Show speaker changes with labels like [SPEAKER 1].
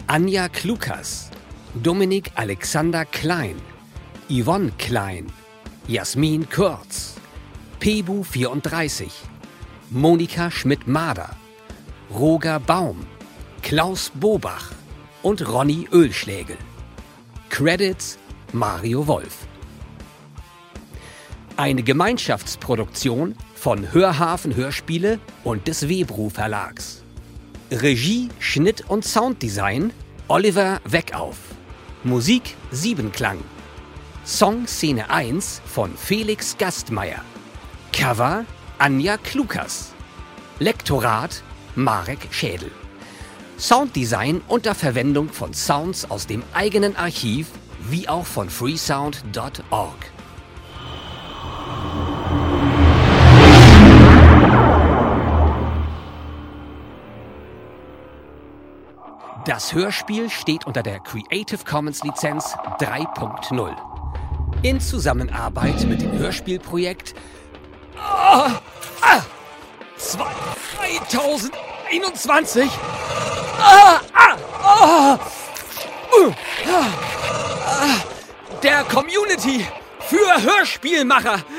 [SPEAKER 1] Anja Klukas, Dominik Alexander Klein, Yvonne Klein, Jasmin Kurz, Pebu 34, Monika Schmidt-Mader, Roger Baum, Klaus Bobach und Ronny Ölschlägel. Credits Mario Wolf. Eine Gemeinschaftsproduktion von Hörhafen Hörspiele und des Webru Verlags. Regie, Schnitt und Sounddesign Oliver Weckauf. Musik Siebenklang. Song-Szene 1 von Felix Gastmeier. Cover Anja Klukas. Lektorat Marek Schädel. Sounddesign unter Verwendung von Sounds aus dem eigenen Archiv wie auch von freesound.org. Das Hörspiel steht unter der Creative Commons Lizenz 3.0. In Zusammenarbeit mit dem Hörspielprojekt 2021 der Community für Hörspielmacher.